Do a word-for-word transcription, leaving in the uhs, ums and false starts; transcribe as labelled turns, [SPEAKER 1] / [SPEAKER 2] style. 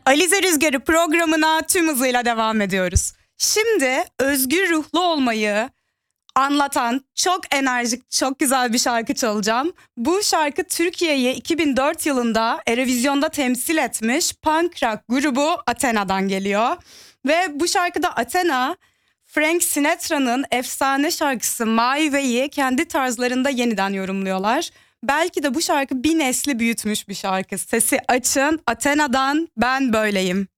[SPEAKER 1] Alize Rüzgarı programına tüm hızıyla devam ediyoruz. Şimdi özgür ruhlu olmayı anlatan çok enerjik, çok güzel bir şarkı çalacağım. Bu şarkı Türkiye'yi iki bin dört yılında Eurovision'da temsil etmiş punk rock grubu Athena'dan geliyor. Ve bu şarkıda Athena, Frank Sinatra'nın efsane şarkısı My Way'i kendi tarzlarında yeniden yorumluyorlar. Belki de bu şarkı bir nesli büyütmüş bir şarkı. Sesi açın, Athena'dan Ben Böyleyim.